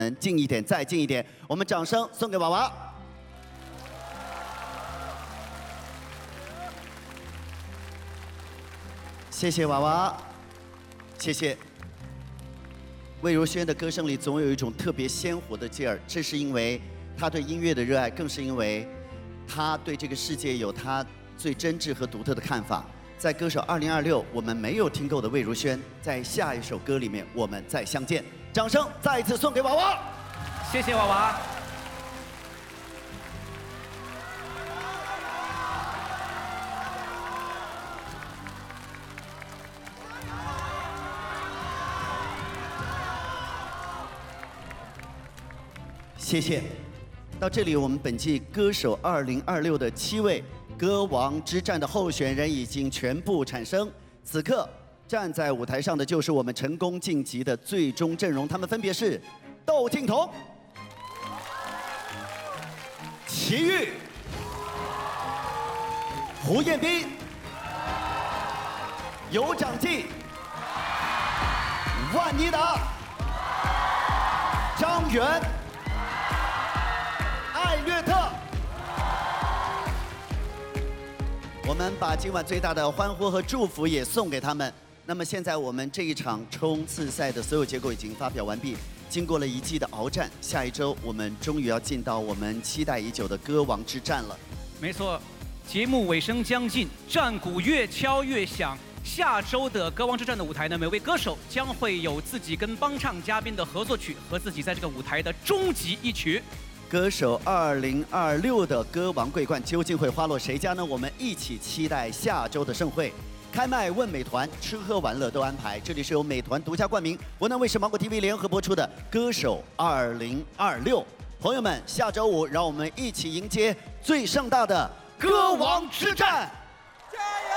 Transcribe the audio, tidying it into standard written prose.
近一点，再近一点，我们掌声送给娃娃。谢谢娃娃，谢谢。魏如萱的歌声里总有一种特别鲜活的劲儿，这是因为她对音乐的热爱，更是因为她对这个世界有她最真挚和独特的看法。在歌手2026，我们没有听够的魏如萱，在下一首歌里面我们再相见。掌声再一次送给娃娃， 谢谢娃娃。 谢谢。到这里，我们本季歌手2026的7位歌王之战的候选人已经全部产生。此刻站在舞台上的就是我们成功晋级的最终阵容，他们分别是窦靖童、齐豫、胡彦斌、尤长靖、万妮达、张远、艾略特。我们把今晚最大的欢呼和祝福也送给他们。那么现在我们这一场冲刺赛的所有结果已经发表完毕，经过了一季的鏖战，下一周我们终于要进到我们期待已久的歌王之战了。 没错，节目尾声将近，战鼓越敲越响。下周的歌王之战的舞台呢，每位歌手将会有自己跟帮唱嘉宾的合作曲和自己在这个舞台的终极一曲。 歌手2026的歌王桂冠究竟会花落谁家呢？我们一起期待下周的盛会。开麦问美团，吃喝玩乐都安排。这里是由美团独家冠名，湖南卫视、芒果 TV 联合播出的《歌手2026》。朋友们，下周5让我们一起迎接最盛大的歌王之战！加油！